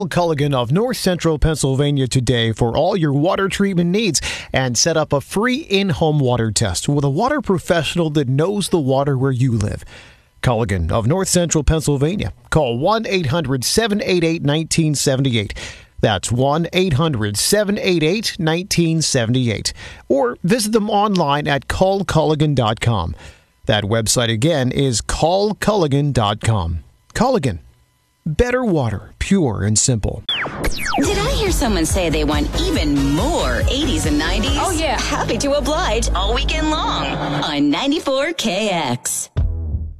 Culligan of North Central Pennsylvania today for all your water treatment needs and set up a free in-home water test with a water professional that knows the water where you live. Culligan of North Central Pennsylvania. Call 1-800-788-1978. That's 1-800-788-1978. Or visit them online at callculligan.com. That website again is callculligan.com. Culligan. Better water, pure and simple. Did I hear someone say they want even more 80s and 90s? Oh, yeah. Happy to oblige all weekend long on 94KX.